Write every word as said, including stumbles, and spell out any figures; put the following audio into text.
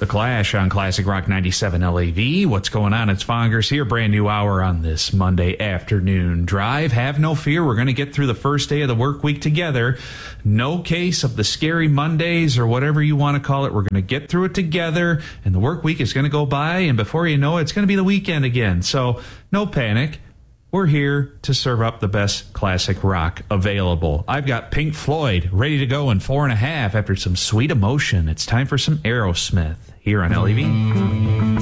The Clash on Classic Rock ninety-seven L A V. What's going on? It's Fongers here. Brand new hour on this Monday afternoon drive. Have no fear. We're going to get through the first day of the work week together. No case of the scary Mondays or whatever you want to call it. We're going to get through it together, and the work week is going to go by, and before you know it, it's going to be the weekend again. So no panic. We're here to serve up the best classic rock available. I've got Pink Floyd ready to go in four and a half after some Sweet Emotion. It's time for some Aerosmith here on L A V.